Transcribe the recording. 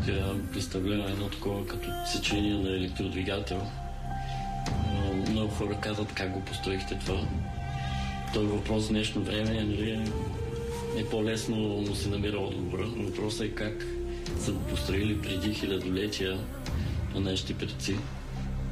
представлява едно такова като сечение на електродвигател. Много хора казват как го построихте това. Той въпрос в днешно време е по-лесно, но се намира отговора. Въпросът е как са го построили преди хилядолетия на нашите предци.